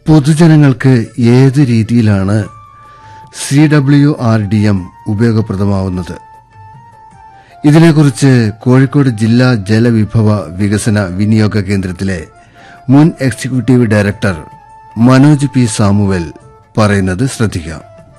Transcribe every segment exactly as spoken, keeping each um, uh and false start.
പൊതുജനങ്ങൾക്ക് ഏത് രീതിയിലാണ് C W R D M ഉപയോഗപ്രദമാവുന്നത്? ഇതിനെക്കുറിച്ച് കോഴിക്കോട് ജില്ലാ ജലവിഭവ വികസന വിനിയോഗ കേന്ദ്രത്തിലെ മുൻ executive director Manoj P Samuel പറയുന്നത് ശ്രദ്ധിക്കാം.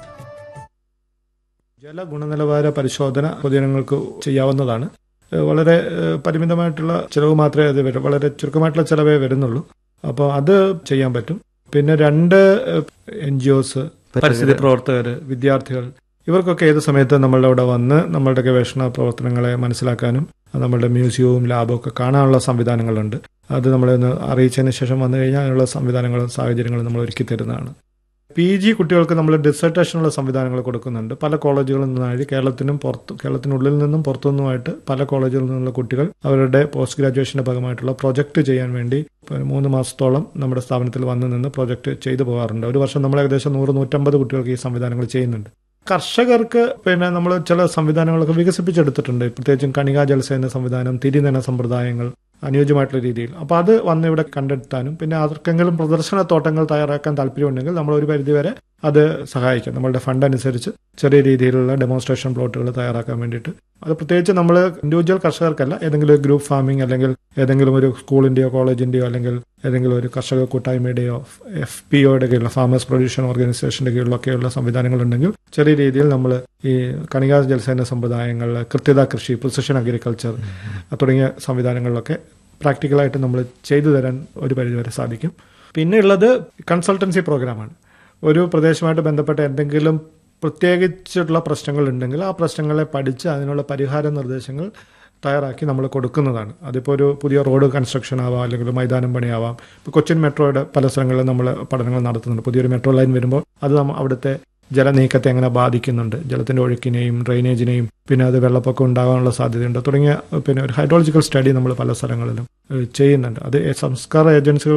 ജല ഗുണനിലവാര പരിശോധന പൊതുജനങ്ങൾക്ക് ചെയ്യാവുന്നതാണ്. വളരെ പരിമിതമായിട്ടുള്ള ചിലവ് മാത്രമേ അത് വരും, വളരെ ചുരുക്കമായിട്ടുള്ള ചിലവേ വരുന്നുള്ളൂ. അപ്പോൾ അത് ചെയ്യാൻ പറ്റും. പിന്നെ രണ്ട് എൻ ജി ഒസ്, പരിസ്ഥിതി പ്രവർത്തകർ, വിദ്യാർത്ഥികൾ, ഇവർക്കൊക്കെ ഏത് സമയത്ത് നമ്മളുടെ അവിടെ വന്ന് നമ്മളുടെ ഗവേഷണ പ്രവർത്തനങ്ങളെ മനസ്സിലാക്കാനും നമ്മളുടെ മ്യൂസിയവും ലാബും ഒക്കെ കാണാനുള്ള സംവിധാനങ്ങളുണ്ട്. അത് നമ്മളൊന്ന് അറിയിച്ചതിന് ശേഷം വന്നു കഴിഞ്ഞാൽ അതിനുള്ള സംവിധാനങ്ങളും സാഹചര്യങ്ങളും നമ്മൾ ഒരുക്കി തരുന്നതാണ്. പി ജി കുട്ടികൾക്ക് നമ്മൾ ഡിസർട്ടേഷനുള്ള സംവിധാനങ്ങൾ കൊടുക്കുന്നുണ്ട്. പല കോളേജുകളിൽ നിന്നായി കേരളത്തിനും പുറത്ത് കേരളത്തിനുള്ളിൽ നിന്നും പുറത്തുനിന്നുമായിട്ട് പല കോളേജുകളിൽ നിന്നുള്ള കുട്ടികൾ അവരുടെ പോസ്റ്റ് ഗ്രാജുവേഷന്റെ ഭാഗമായിട്ടുള്ള പ്രൊജക്ട് ചെയ്യാൻ വേണ്ടി മൂന്ന് മാസത്തോളം നമ്മുടെ സ്ഥാപനത്തിൽ വന്നു നിന്ന് പ്രൊജക്ട് ചെയ്തു പോകാറുണ്ട്. ഒരു വർഷം നമ്മൾ ഏകദേശം നൂറ് നൂറ്റമ്പത് കുട്ടികൾക്ക് ഈ സംവിധാനങ്ങൾ ചെയ്യുന്നുണ്ട്. കർഷകർക്ക് പിന്നെ നമ്മൾ ചില സംവിധാനങ്ങളൊക്കെ വികസിപ്പിച്ചെടുത്തിട്ടുണ്ട്. പ്രത്യേകിച്ചും കണികാ ജലസേന സംവിധാനം, തിരിനന സമ്പ്രദായങ്ങൾ അനുയോജ്യമായിട്ടുള്ള രീതിയിൽ. അപ്പോൾ അത് വന്ന് ഇവിടെ കണ്ടെത്താനും പിന്നെ ആർക്കെങ്കിലും പ്രദർശന തോട്ടങ്ങൾ തയ്യാറാക്കാൻ താല്പര്യമുണ്ടെങ്കിൽ നമ്മൾ ഒരു പരിധിവരെ അത് സഹായിക്കാം. നമ്മളുടെ ഫണ്ട് അനുസരിച്ച് ചെറിയ രീതിയിലുള്ള ഡെമോൺസ്ട്രേഷൻ പ്ലോട്ടുകൾ തയ്യാറാക്കാൻ വേണ്ടിയിട്ട്. അത് പ്രത്യേകിച്ച് നമ്മൾ ഇൻഡിവിജ്വൽ കർഷകർക്കല്ല, ഏതെങ്കിലും ഗ്രൂപ്പ് ഫാമിംഗ് അല്ലെങ്കിൽ ഏതെങ്കിലും ഒരു സ്കൂളിൻ്റെയോ കോളേജിൻ്റെയോ അല്ലെങ്കിൽ ഏതെങ്കിലും ഒരു കർഷക കൂട്ടായ്മയുടെയോ എഫ് പി ഒയുടെ കീഴിലുള്ള ഫാമേഴ്സ് പ്രൊഡ്യൂഷൻ ഓർഗനൈസേഷൻ്റെ കീഴിലൊക്കെയുള്ള സംവിധാനങ്ങളുണ്ടെങ്കിൽ ചെറിയ രീതിയിൽ നമ്മൾ ഈ കണികാ ജലസേന സമ്പ്രദായങ്ങൾ, കൃത്യത കൃഷി, പ്രിസിഷൻ അഗ്രികൾച്ചർ തുടങ്ങിയ സംവിധാനങ്ങളിലൊക്കെ പ്രാക്ടിക്കലായിട്ട് നമ്മൾ ചെയ്തു തരാൻ ഒരു പരിധിവരെ സാധിക്കും. പിന്നെ ഉള്ളത് കൺസൾട്ടൻസി പ്രോഗ്രാമാണ്. ഒരു പ്രദേശമായിട്ട് ബന്ധപ്പെട്ട എന്തെങ്കിലും പ്രത്യേകിച്ചിട്ടുള്ള പ്രശ്നങ്ങൾ ഉണ്ടെങ്കിൽ ആ പ്രശ്നങ്ങളെ പഠിച്ച് അതിനുള്ള പരിഹാര നിർദ്ദേശങ്ങൾ തയ്യാറാക്കി നമ്മൾ കൊടുക്കുന്നതാണ്. അതിപ്പോൾ ഒരു പുതിയ റോഡ് കൺസ്ട്രക്ഷൻ ആവാം, അല്ലെങ്കിൽ മൈതാനം പണിയാവാം. ഇപ്പോൾ കൊച്ചിൻ മെട്രോയുടെ പല സ്ഥലങ്ങളിലും നമ്മൾ പഠനങ്ങൾ നടത്തുന്നുണ്ട്. പുതിയൊരു മെട്രോ ലൈൻ വരുമ്പോൾ അത് അവിടുത്തെ ജലനീക്കത്തെ എങ്ങനെ ബാധിക്കുന്നുണ്ട്, ജലത്തിൻ്റെ ഒഴുക്കിനെയും ഡ്രെയിനേജിനെയും, പിന്നെ അത് വെള്ളപ്പൊക്കം ഉണ്ടാകാനുള്ള സാധ്യതയുണ്ട് തുടങ്ങിയ പിന്നെ ഒരു ഹൈഡ്രോളജിക്കൽ സ്റ്റഡി നമ്മൾ പല സ്ഥലങ്ങളിലും ചെയ്യുന്നുണ്ട്. അത് സംസ്കാര ഏജൻസികൾ